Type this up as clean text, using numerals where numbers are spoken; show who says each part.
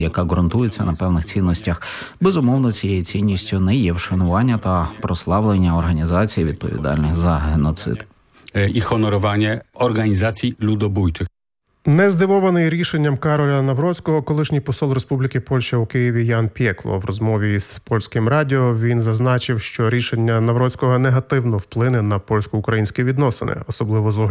Speaker 1: яка ґрунтується на певних цінностях. Безумовно, цією цінністю не є вшанування та прославлення організацій, відповідальних за геноцид.
Speaker 2: І honorowanie organizacji ludobójczych.
Speaker 3: Не здивований рішенням Кароля Навроцького, колишній посол Республіки Польща у Києві Ян Пєкло. В розмові з польським радіо він зазначив, що рішення Навроцького негативно вплине на польсько-українські відносини, особливо з огляду